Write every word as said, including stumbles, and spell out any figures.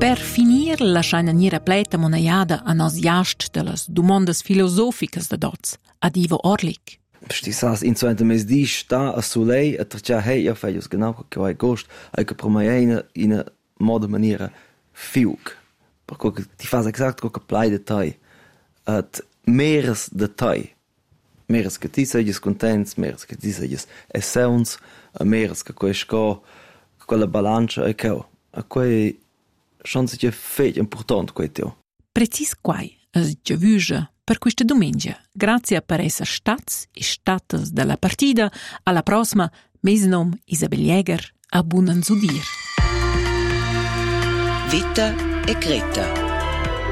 Per finir, lasciando nira pleta monaiada a nos jast de las domandas filosoficas de dots, ad Ivo Orlik. Sti sas in so mes di sta a sulei a trcia hey ja feios genau che hai gost, hai che promaina in a moda maniera fiug. Perché ti fas exakt co che plai detai. At meres detai. Meres che ti seis contents, meres che ti seis essence, meres che quei sco quella bilancia e che a quei chance che feit important quei teo. Precis quai es giavuja per questa domenica. Grazie per essere stats e statas della partita. Alla prossima, mes nom Isabel Jäger, a buon zudir. Vita e Greta.